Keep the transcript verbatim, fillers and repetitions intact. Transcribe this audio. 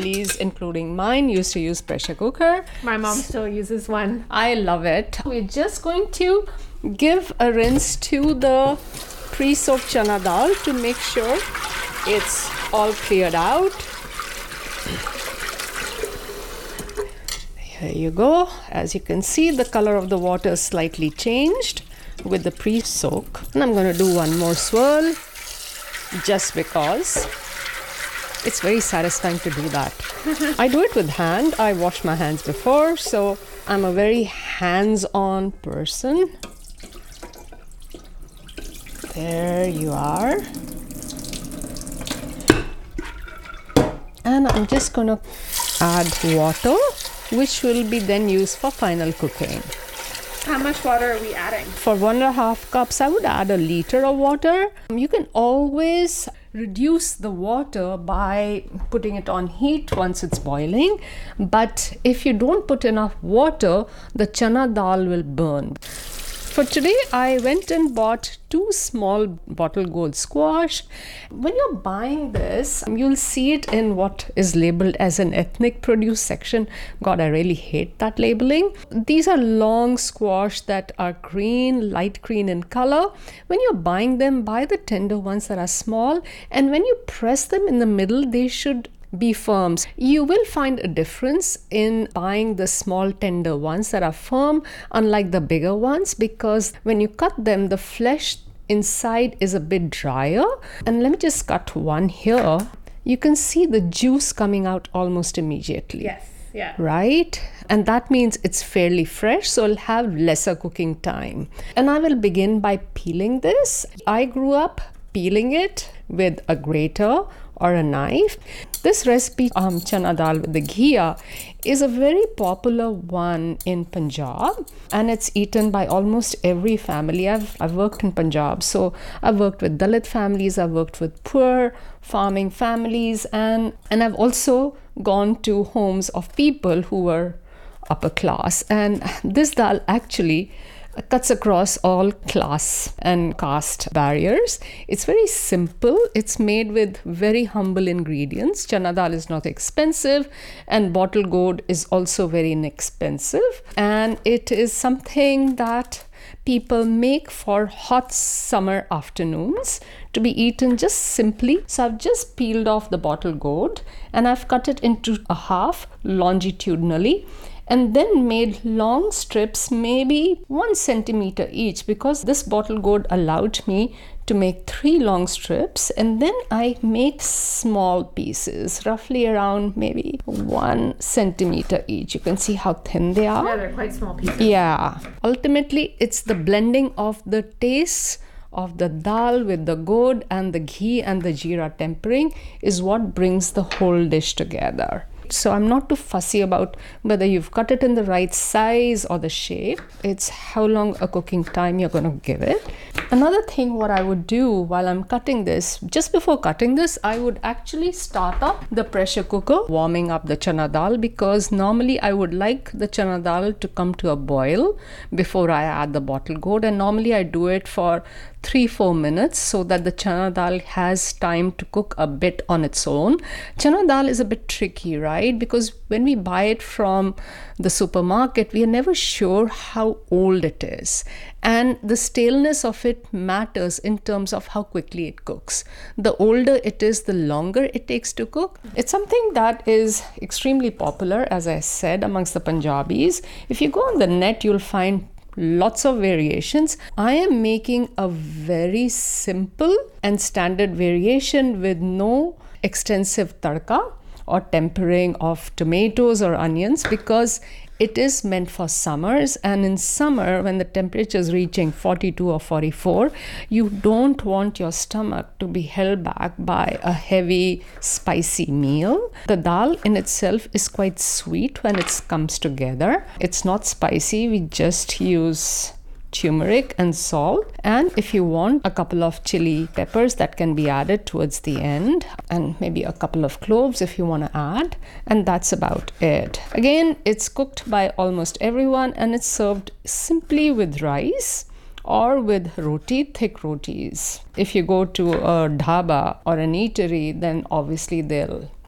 These, including mine, used to use pressure cooker. My mom still uses one. I love it. We're just going to give a rinse to the pre-soaked chana dal to make sure it's all cleared out. Here you go. As you can see, the color of the water is slightly changed with the pre-soak. And I'm going to do one more swirl just because it's very satisfying to do that. I do it with hand. I washed my hands before, so I'm a very hands-on person. There you are. And I'm just going to add water, which will be then used for final cooking. How much water are we adding? For one and a half cups, I would add a liter of water. You can always reduce the water by putting it on heat once it's boiling. But if you don't put enough water, the chana dal will burn. For today, I went and bought two small bottle gourd squash. When you're buying this, you'll see it in what is labeled as an ethnic produce section. God, I really hate that labeling. These are long squash that are green, light green in color. When you're buying them, buy the tender ones that are small. And when you press them in the middle, they should be firm. You will find a difference in buying the small tender ones that are firm, unlike the bigger ones, because when you cut them, the flesh inside is a bit drier. And let me just cut one here. You can see the juice coming out almost immediately. Yes, yeah. Right? And that means it's fairly fresh, so it'll have lesser cooking time. And I will begin by peeling this. I grew up peeling it with a grater or a knife. This recipe, um, chana dal with the ghiya, is a very popular one in Punjab, and it's eaten by almost every family. I've, I've worked in Punjab, so I've worked with Dalit families, I've worked with poor farming families, and, and I've also gone to homes of people who were upper class. And this dal actually cuts across all class and caste barriers. It's very simple. It's made with very humble ingredients. Chana dal is not expensive, and bottle gourd is also very inexpensive. And it is something that people make for hot summer afternoons to be eaten just simply. So I've just peeled off the bottle gourd and I've cut it into a half longitudinally, and then made long strips, maybe one centimeter each, because this bottle gourd allowed me to make three long strips. And then I make small pieces, roughly around maybe one centimeter each. You can see how thin they are. Yeah, they're quite small pieces. Yeah. Ultimately, it's the blending of the tastes of the dal with the gourd and the ghee and the jeera tempering is what brings the whole dish together. So I'm not too fussy about whether you've cut it in the right size or the shape. It's how long a cooking time you're going to give it. Another thing what I would do while I'm cutting this, just before cutting this, I would actually start up the pressure cooker, warming up the chana dal, because normally I would like the chana dal to come to a boil before I add the bottle gourd. And normally I do it for three four minutes so that the chana dal has time to cook a bit on its own. Chana dal is a bit tricky, right? Because when we buy it from the supermarket, we are never sure how old it is, and the staleness of it matters in terms of how quickly it cooks. The older it is, the longer it takes to cook. It's something that is extremely popular, as I said, amongst the Punjabis. If you go on the net, you'll find lots of variations. I am making a very simple and standard variation with no extensive tadka or tempering of tomatoes or onions, because it is meant for summers, and in summer when the temperature is reaching forty-two or forty-four, you don't want your stomach to be held back by a heavy spicy meal. The dal in itself is quite sweet when it comes together. It's not spicy. We just use turmeric and salt, and if you want, a couple of chili peppers that can be added towards the end, and maybe a couple of cloves if you want to add, and that's about it. Again, it's cooked by almost everyone, and it's served simply with rice or with roti, thick rotis. If you go to a dhaba or an eatery, then obviously they'll